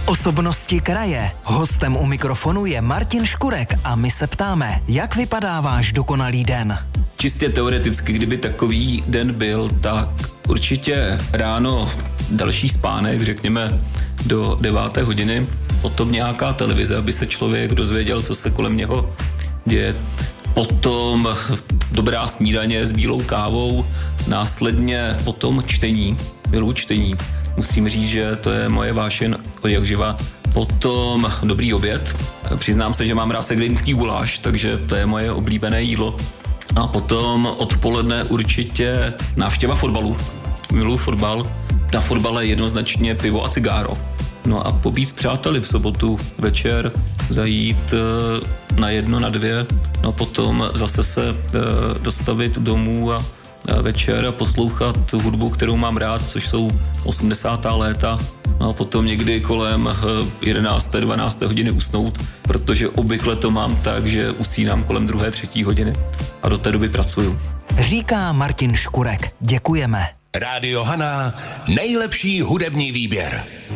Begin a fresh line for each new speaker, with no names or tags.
Osobnosti kraje. Hostem u mikrofonu je Martin Škurek a my se ptáme, jak vypadá váš dokonalý den?
Čistě teoreticky, kdyby takový den byl, tak určitě ráno další spánek, řekněme do 9. hodiny, potom nějaká televize, aby se člověk dozvěděl, co se kolem něho děje. Potom dobrá snídaně s bílou kávou, následně potom čtení, miluji čtení. Musím říct, že to je moje vášeň od jak živa. Potom dobrý oběd. Přiznám se, že mám rád segedinský guláš, takže to je moje oblíbené jídlo. A potom odpoledne určitě návštěva fotbalu. Miluji fotbal. Na fotbale jednoznačně pivo a cigáro. No a pobít s přáteli v sobotu večer, zajít na 1, na 2, no potom zase se dostavit domů a večer poslouchat hudbu, kterou mám rád, což jsou 80. léta. No a potom někdy kolem 11. 12. hodiny usnout, protože obvykle to mám tak, že usínám kolem 2. 3. hodiny a do té doby pracuju.
Říká Martin Škurek. Děkujeme.
Rádio Hana, nejlepší hudební výběr.